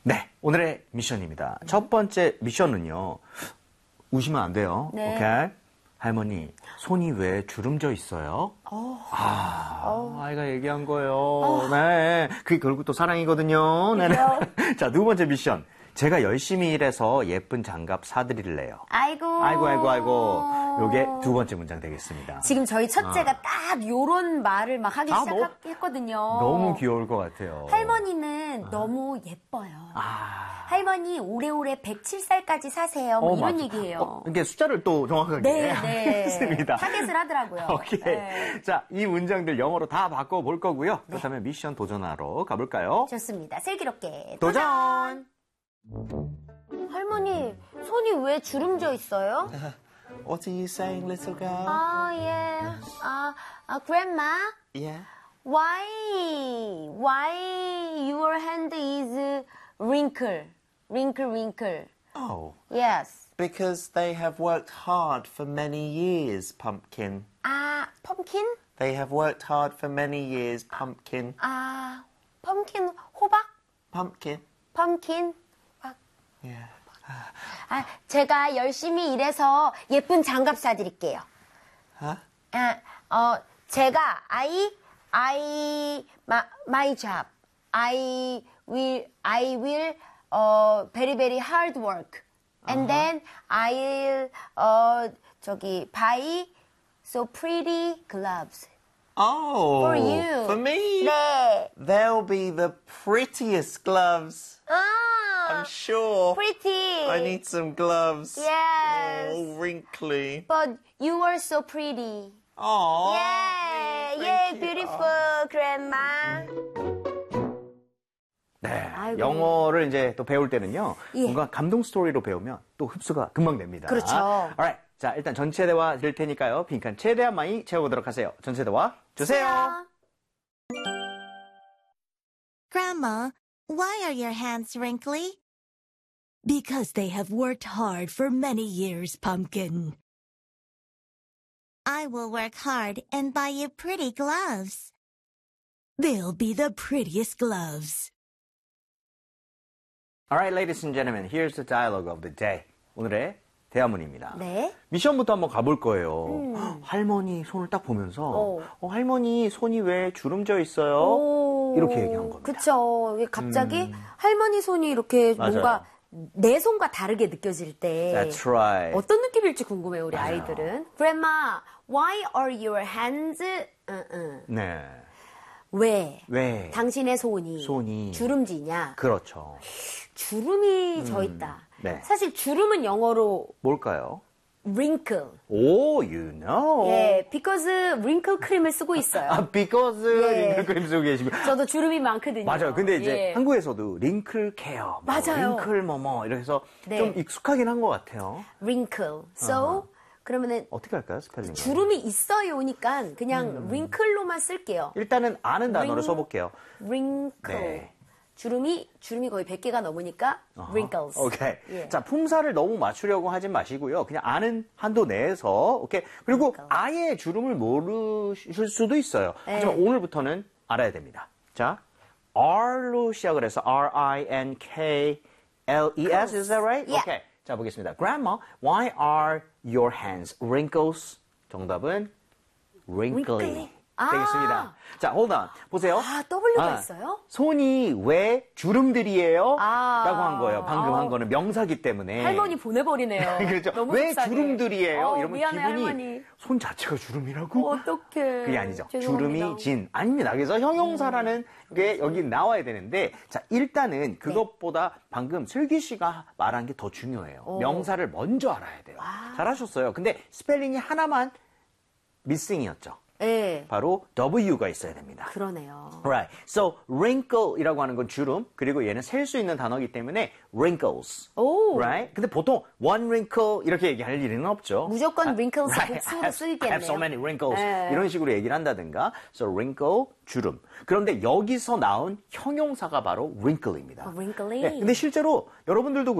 네, 오늘의 미션입니다. 첫 번째 미션은요. 우시면 안 돼요. 네. 오케이? 할머니, 손이 왜 주름져 있어요? 아이가 얘기한 거예요. 네. 그게 결국 또 사랑이거든요. 네. 자, 두 번째 미션. 제가 열심히 일해서 예쁜 장갑 사드릴래요. 아이고. 요게 두 번째 문장 되겠습니다. 지금 저희 첫째가 딱 요런 말을 막 하기 시작했거든요. 너무 귀여울 것 같아요. 할머니는 너무 예뻐요. 할머니 오래오래 107살까지 사세요. 뭐 이런 맞아. 얘기예요. 이게 숫자를 또 정확하게 네. 했습니다. 타겟을 하더라고요. 오케이. 네. 자, 이 문장들 영어로 다 바꿔볼 거고요. 그렇다면 미션 도전하러 가볼까요? 좋습니다. 슬기롭게 도전! 할머니, 손이 왜 주름져 있어요? What are you saying, little girl? Grandma, Yeah. why your hand is wrinkle? Oh, Yes. because they have worked hard for many years, Pumpkin. pumpkin? They have worked hard for many years, Pumpkin. pumpkin, 호박? Pumpkin. pumpkin. Yeah. 제가 열심히 일해서 예쁜 장갑 사드릴게요. Huh? 제가 my job. I will very very hard work. And then I'll buy so pretty gloves. Oh, For you. For me? 네. They'll be the prettiest gloves. I'm sure. pretty. I need some gloves. Yes. Oh, wrinkly. But you are so pretty. Oh. Yeah, beautiful grandma. 네. 아이고. 영어를 이제 또 배울 때는요. 예. 뭔가 감동 스토리로 배우면 또 흡수가 금방 됩니다. 그렇죠. Alright. 자, 일단 전체 대화 드릴 테니까요. 빈칸 최대한 많이 채워보도록 하세요. 전체 대화 주세요. Grandma, why are your hands wrinkly? Because they have worked hard for many years, Pumpkin. I will work hard and buy you pretty gloves. They'll be the prettiest gloves. Alright, ladies and gentlemen, here's the dialogue of the day. 오늘의 대화문입니다. 네. 미션부터 한번 가볼 거예요. 할머니 손을 딱 보면서 할머니 손이 왜 주름져 있어요? 이렇게 얘기한 겁니다. 그쵸. 이게 갑자기 할머니 손이 이렇게 맞아요. 뭔가 내 손과 다르게 느껴질 때 That's right. 어떤 느낌일지 궁금해요, 우리 맞아요. 아이들은. Grandma, why are your hands... 네. 왜? 당신의 손이 주름지냐? 그렇죠. 주름이 져 있다. 네. 사실 주름은 영어로 뭘까요? wrinkle. 오, you know. 예, because wrinkle 크림을 쓰고 있어요. because 예. 링클 크림 쓰고 계시고. 저도 주름이 많거든요. 맞아요. 근데 이제 예. 한국에서도 링클 케어, 맞아요. 링클 뭐뭐 이렇게 해서 네. 좀 익숙하긴 한 것 같아요. wrinkle. So 그러면은 어떻게 할까요, 스펠링? 주름이 있어요니까 그냥 wrinkle로만 쓸게요. 일단은 아는 단어를 써볼게요. wrinkle. 네. 주름이 거의 100개가 넘으니까 wrinkles. 오케이. 예. 자, 품사를 너무 맞추려고 하지 마시고요. 그냥 아는 한도 내에서, 오케이. 그리고 wrinkle. 아예 주름을 모르실 수도 있어요. 네. 하지만 오늘부터는 알아야 됩니다. 자, R로 시작을 해서 R-I-N-K-L-E-S, is that right? Yeah. 오케이. 자, 보겠습니다. Grandma, why are your hands wrinkles? 정답은 wrinkly. wrinkly. 되겠습니다. 자, hold on. 보세요. W가 있어요? 손이 왜 주름들이에요? 아. 라고 한 거예요. 방금 한 거는 명사기 때문에. 할머니 보내버리네요. 그렇죠. 너무 왜 속상해. 주름들이에요? 이러면 미안해, 기분이 할머니. 손 자체가 주름이라고? 어떡해. 그게 아니죠. 죄송합니다. 주름이 진. 아닙니다. 그래서 형용사라는 게 여기 나와야 되는데, 자, 일단은 그것보다 방금 슬기 씨가 말한 게 더 중요해요. 명사를 먼저 알아야 돼요. 잘하셨어요. 근데 스펠링이 하나만 미싱이었죠. 네. 바로 W가 있어야 됩니다. 그러네요. Right. So wrinkle이라고 하는 건 주름, 그리고 얘는 셀 수 있는 단어이기 때문에 wrinkles. 오. Right? 근데 보통 one wrinkle 이렇게 얘기할 일은 없죠. 무조건 wrinkles Right. 복수로 쓰이겠네요. I have so many wrinkles. 네. 이런 식으로 얘기를 한다든가. So wrinkle, 주름. 그런데 여기서 나온 형용사가 바로 wrinkle입니다. wrinkly. 네, 근데 실제로 여러분들도